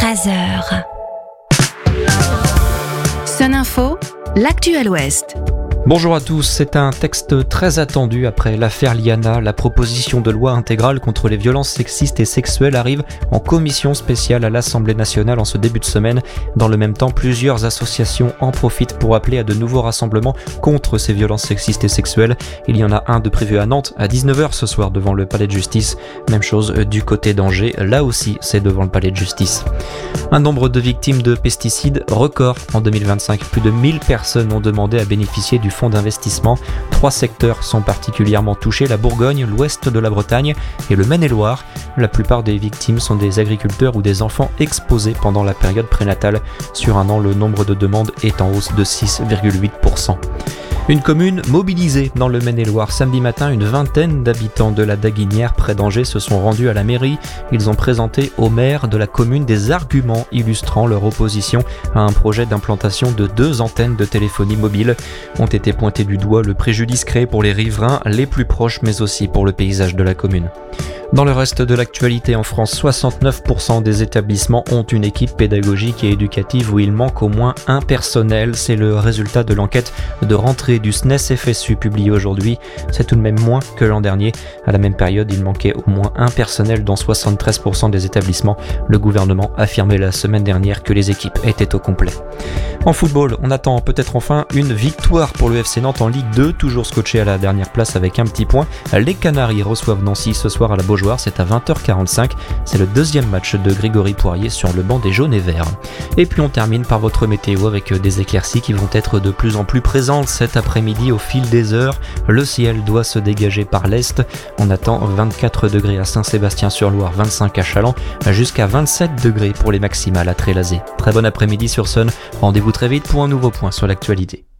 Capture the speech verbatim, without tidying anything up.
treize heures. Sun Info, l'actu à l'Ouest. Bonjour à tous, c'est un texte très attendu après l'affaire Liana. La proposition de loi intégrale contre les violences sexistes et sexuelles arrive en commission spéciale à l'Assemblée nationale en ce début de semaine. Dans le même temps, plusieurs associations en profitent pour appeler à de nouveaux rassemblements contre ces violences sexistes et sexuelles. Il y en a un de prévu à Nantes à dix-neuf heures ce soir devant le palais de justice. Même chose du côté d'Angers, là aussi c'est devant le palais de justice. Un nombre de victimes de pesticides record en deux mille vingt-cinq. Plus de mille personnes ont demandé à bénéficier du fonds d'investissement. Trois secteurs sont particulièrement touchés, la Bourgogne, l'ouest de la Bretagne et le Maine-et-Loire. La plupart des victimes sont des agriculteurs ou des enfants exposés pendant la période prénatale. Sur un an, le nombre de demandes est en hausse de six virgule huit pour cent. Une commune mobilisée dans le Maine-et-Loire. Samedi matin, une vingtaine d'habitants de la Daguinière près d'Angers se sont rendus à la mairie. Ils ont présenté au maire de la commune des arguments illustrant leur opposition à un projet d'implantation de deux antennes de téléphonie mobile. Ont été pointés du doigt le préjudice créé pour les riverains les plus proches, mais aussi pour le paysage de la commune. Dans le reste de l'actualité en France, soixante-neuf pour cent des établissements ont une équipe pédagogique et éducative où il manque au moins un personnel. C'est le résultat de l'enquête de rentrée du S N E S F S U publiée aujourd'hui. C'est tout de même moins que l'an dernier. À la même période, il manquait au moins un personnel dans soixante-treize pour cent des établissements. Le gouvernement affirmait la semaine dernière que les équipes étaient au complet. En football, on attend peut-être enfin une victoire pour le F C Nantes en Ligue deux, toujours scotché à la dernière place avec un petit point. Les Canaries reçoivent Nancy ce soir à la Beaujoire, c'est à vingt heures quarante-cinq. C'est le deuxième match de Grégory Poirier sur le banc des jaunes et verts. Et puis on termine par votre météo avec des éclaircies qui vont être de plus en plus présentes cet après-midi au fil des heures. Le ciel doit se dégager par l'est. On attend vingt-quatre degrés à Saint-Sébastien-sur-Loire, vingt-cinq à Challans, jusqu'à vingt-sept degrés pour les maximales à Trélazé. Très bon après-midi sur Sun. Rendez-vous très vite pour un nouveau point sur l'actualité.